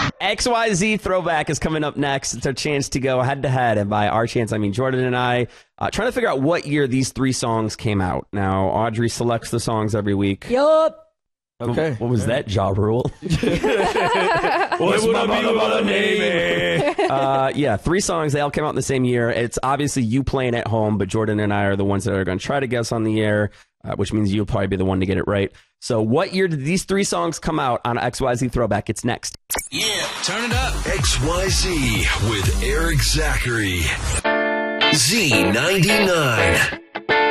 XYZ Throwback is coming up next. It's our chance to go head-to-head, and by our chance, I mean Jordan and I, trying to figure out what year these three songs came out. Now, Audrey selects the songs every week. Yup. Okay. What was that, Ja Rule? What's my name? Yeah, three songs. They all came out in the same year. It's obviously you playing at home, but Jordan and I are the ones that are going to try to guess on the air, which means you'll probably be the one to get it right. So what year did these three songs come out on XYZ Throwback? It's next. Yeah, turn it up. XYZ with Eric Zachary. Z99.